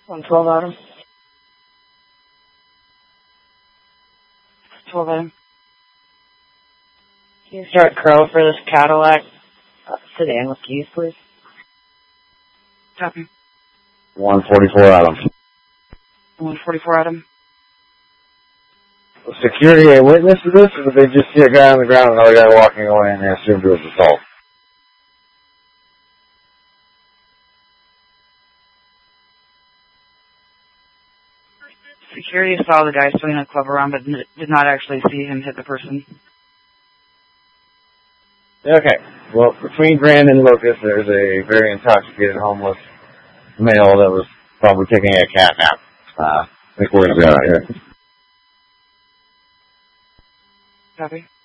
112 Adam. 12 Adam. Can you start Crow for this Cadillac sedan with keys, please? Copy. 144 Adam. 144 Adam. Security a witness to this, or did they just see a guy on the ground and another guy walking away and they assumed it was assault? Security saw the guy swinging a club around, but did not actually see him hit the person. Okay. Well, between Grand and Locust, there's a very intoxicated homeless male that was probably taking a cat nap. I think we're going to be all right here. Copy.